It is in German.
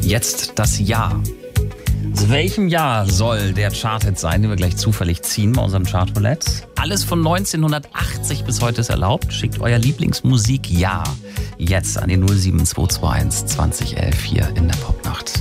Jetzt das Jahr. Aus welchem Jahr soll der Charthit sein, den wir gleich zufällig ziehen bei unserem Chartroulette? Alles von 1980 bis heute ist erlaubt. Schickt euer Lieblingsmusikjahr jetzt an die 07221 2011 hier in der Popnacht.